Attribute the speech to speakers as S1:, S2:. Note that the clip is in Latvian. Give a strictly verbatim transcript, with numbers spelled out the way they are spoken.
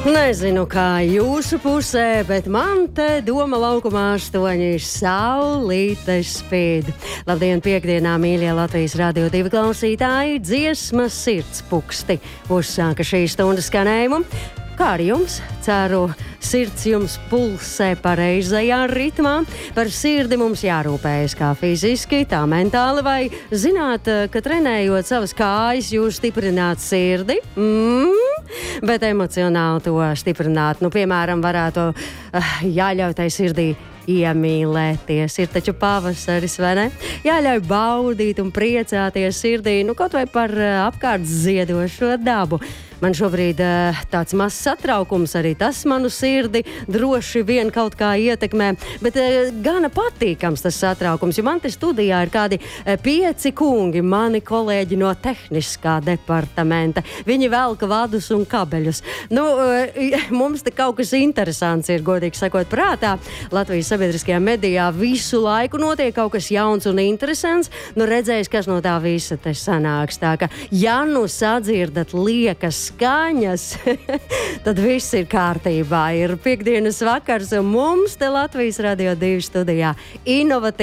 S1: Nezinu, kā jūsu pusē, bet man te doma laukumā astoņi saulīte spīd. Labdien, piekdienā, mīļie Latvijas Radio divi klausītāji, dziesma sirds puksti uzsāka šī stundas skanējumu. Kā ar jums? Ceru, sirds jums pulsē pareizajā ritmā. Par sirdi mums jārūpējas kā fiziski, tā mentāli, vai zināt, ka trenējot savas kājas, jūs stiprināt sirdi? Mm? Bet emocionāli to stiprināt, nu, piemēram, varētu uh, jāļauj tai sirdī iemīlēties. Ir taču pavasaris, vai ne? Jāļauj baudīt un priecāties sirdī, nu, kaut vai par uh, apkārt ziedošo dabu. Man šobrīd uh, tāds mazs satraukums, arī tas manu sirdi droši vien kaut kā ietekmē, bet uh, gana patīkams tas satraukums, jo man te studijā ir kādi uh, pieci kungi, mani kolēģi no tehniskā departamenta. Viņi velka vadus un kabeļus. Nu, uh, mums te kaut kas interesants ir, godīgi sakot, prātā. Latvijas sabiedriskajā medijā visu laiku notiek kaut kas jauns un interesants. Nu, redzējis, kas no tā visa te sanāks. Tā ka, ja nu sadzirdat liekas skaņas, tad viss ir kārtībā. Ir piekdienas vakars un mums te Latvijas Radio divi studijā inovatīvi